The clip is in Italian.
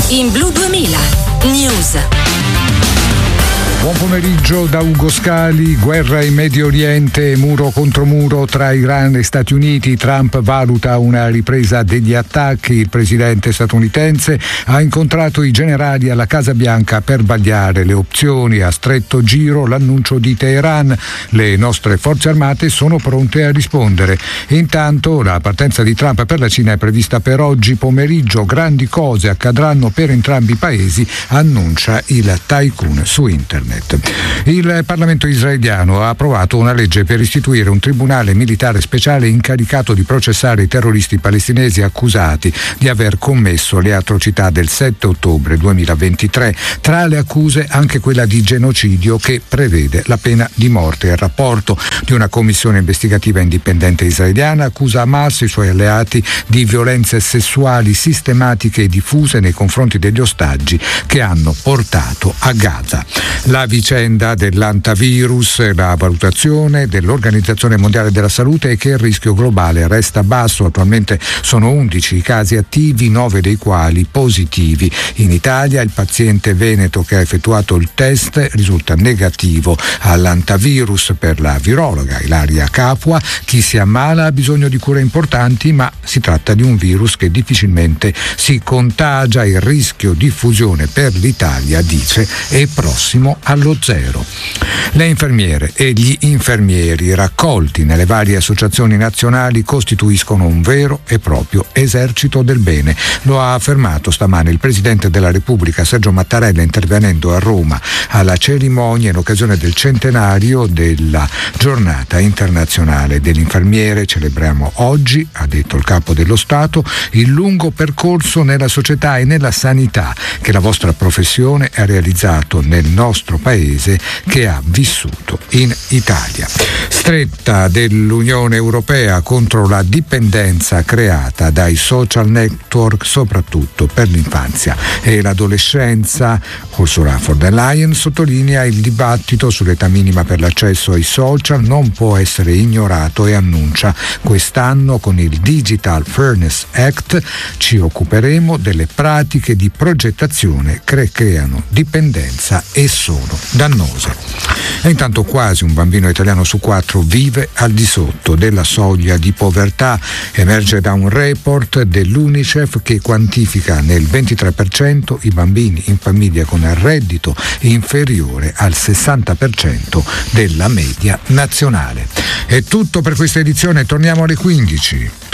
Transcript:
In Blu 2000 News. Buon pomeriggio da Ugo Scali. Guerra in Medio Oriente, muro contro muro tra Iran e Stati Uniti. Trump valuta una ripresa degli attacchi. Il presidente statunitense ha incontrato i generali alla Casa Bianca per vagliare le opzioni. A stretto giro l'annuncio di Teheran. Le nostre forze armate sono pronte a rispondere. Intanto la partenza di Trump per la Cina è prevista per oggi pomeriggio. Grandi cose accadranno per entrambi i paesi, annuncia il tycoon su internet. Il Parlamento israeliano ha approvato una legge per istituire un tribunale militare speciale incaricato di processare i terroristi palestinesi accusati di aver commesso le atrocità del 7 ottobre 2023. Tra le accuse anche quella di genocidio che prevede la pena di morte. Il rapporto di una commissione investigativa indipendente israeliana accusa Hamas e i suoi alleati di violenze sessuali sistematiche e diffuse nei confronti degli ostaggi che hanno portato a Gaza. La vicenda dell'antivirus, la valutazione dell'Organizzazione Mondiale della Salute è che il rischio globale resta basso. Attualmente sono 11 i casi attivi, 9 dei quali positivi. In Italia il paziente veneto che ha effettuato il test risulta negativo all'antivirus. Per la virologa Ilaria Capua, chi si ammala ha bisogno di cure importanti, ma si tratta di un virus che difficilmente si contagia. Il rischio di diffusione per l'Italia, dice, è prossimo allo zero. Le infermiere e gli infermieri raccolti nelle varie associazioni nazionali costituiscono un vero e proprio esercito del bene. Lo ha affermato stamane il Presidente della Repubblica Sergio Mattarella intervenendo a Roma alla cerimonia in occasione del centenario della Giornata Internazionale dell'Infermiere. Celebriamo oggi, ha detto il Capo dello Stato, il lungo percorso nella società e nella sanità che la vostra professione ha realizzato nel nostro paese, che ha vissuto in Italia. Stretta dell'Unione Europea contro la dipendenza creata dai social network, soprattutto per l'infanzia e l'adolescenza. Ursula von der Leyen sottolinea il dibattito sull'età minima per l'accesso ai social non può essere ignorato e annuncia: quest'anno con il Digital Fairness Act ci occuperemo delle pratiche di progettazione che creano dipendenza e sono dannose. E intanto quasi un bambino italiano su 4 vive al di sotto della soglia di povertà. Emerge da un report dell'UNICEF che quantifica nel 23% i bambini in famiglie con reddito inferiore al 60% della media nazionale. È tutto per questa edizione, torniamo alle 15.